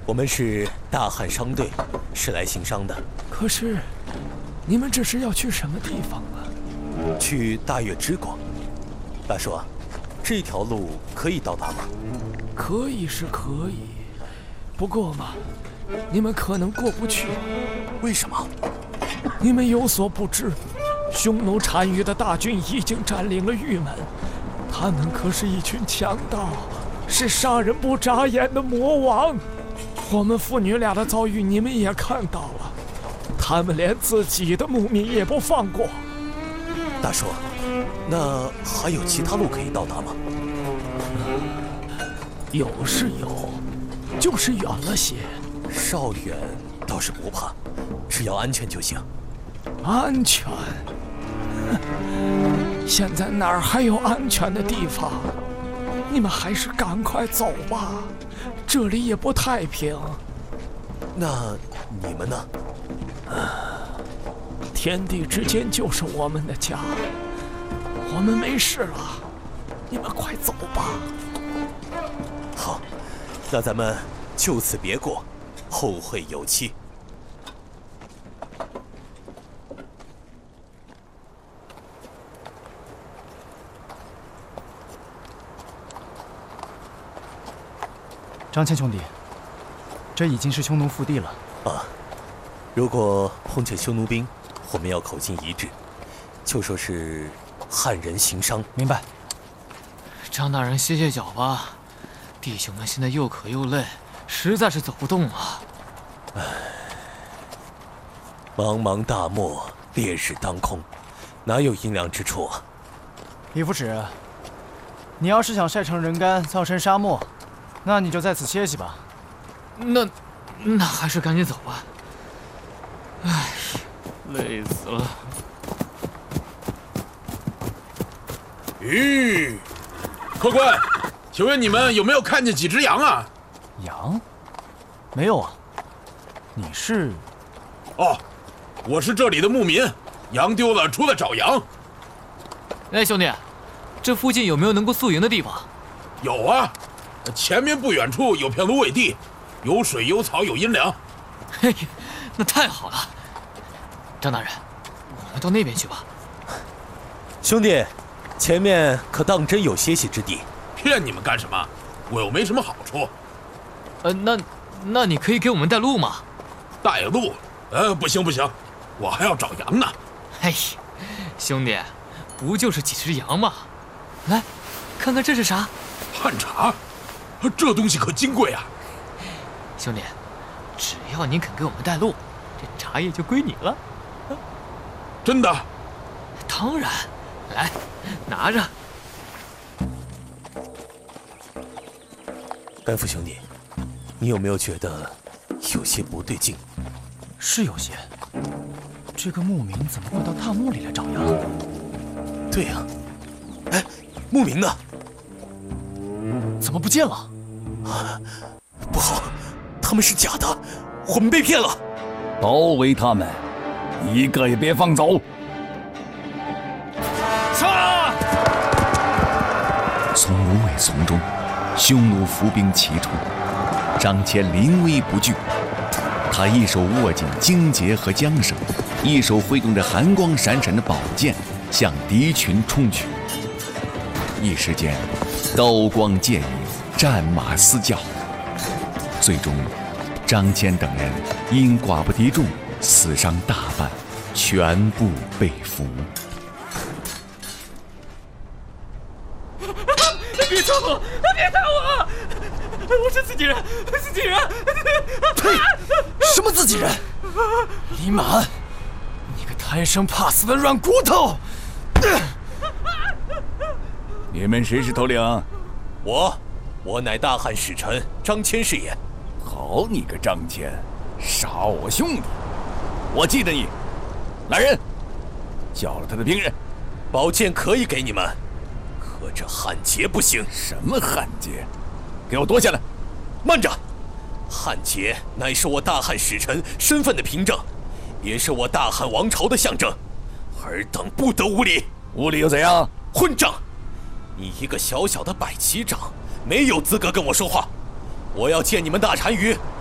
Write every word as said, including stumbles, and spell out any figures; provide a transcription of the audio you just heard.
我们是大汉商队，是来行商的。 可是，你们这是要去什么地方啊？ 去大月之国。大叔，这条路可以到达吗？ 可以是可以，不过嘛，你们可能过不去。 为什么？ 你们有所不知，匈奴单于的大军已经占领了玉门，他们可是一群强盗，是杀人不眨眼的魔王。我们父女俩的遭遇你们也看到了，他们连自己的牧民也不放过。 大叔，那还有其他路可以到达吗？ 有是有，就是远了些。 稍远倒是不怕，只要安全就行。 安全？现在哪儿还有安全的地方？你们还是赶快走吧，这里也不太平。 那你们呢？ 天地之间就是我们的家，我们没事了，你们快走吧。 好，那咱们就此别过，后会有期。 张骞兄弟，这已经是匈奴腹地了。 啊，如果碰见匈奴兵，我们要口径一致，就说是汉人行商。 明白。 张大人歇歇脚吧，弟兄们现在又渴又累，实在是走不动啊。 唉，茫茫大漠，烈日当空，哪有阴凉之处啊？ 李副使，你要是想晒成人干，葬身沙漠，那你就在此歇息吧。 那，那还是赶紧走吧。唉，累死了。 吁，客官，请问你们有没有看见几只羊啊？ 羊？没有啊。你是？ 哦，我是这里的牧民，羊丢了，出来找羊。 哎，兄弟，这附近有没有能够宿营的地方？ 有啊，前面不远处有片芦苇地，有水有草有阴凉。 嘿，那太好了。张大人，我们到那边去吧。 兄弟，前面可当真有歇息之地。 骗你们干什么？我又没什么好处。 呃，那那你可以给我们带路吗？ 带路？呃，不行不行，我还要找羊呢。 嘿，兄弟，不就是几只羊吗？来，看看这是啥？ 旱茶，这东西可金贵啊！ 兄弟，只要您肯给我们带路，这茶叶就归你了。 真的？ 当然，来，拿着。 甘父兄弟，你有没有觉得有些不对劲？ 是有些。这个牧民怎么会到大漠里来找羊？ 对呀、啊，哎，牧民呢？ 怎么不见了？ 啊，不好，他们是假的，我们被骗了。 包围他们，一个也别放走。 杀！ 从芦苇丛中，匈奴伏兵齐出，张骞临危不惧。他一手握紧荆节和缰绳，一手挥动着寒光闪闪的宝剑，向敌群冲去。一时间，刀光剑影，战马嘶叫。最终，张骞等人因寡不敌众，死伤大半，全部被俘。 别抓我！别打我！我是自己人，自己人！ 呸！什么自己人？李满，你个贪生怕死的软骨头！ 你们谁是头领？ 我，我乃大汉使臣张骞是也。 好你个张骞，杀我兄弟！我记得你。来人，叫了他的兵刃。 宝剑可以给你们，可这汉节不行。 什么汉节？给我夺下来！ 慢着，汉节乃是我大汉使臣身份的凭证，也是我大汉王朝的象征。尔等不得无礼！ 无礼又怎样？ 混账！你一个小小的百骑长，没有资格跟我说话。我要见你们大单于，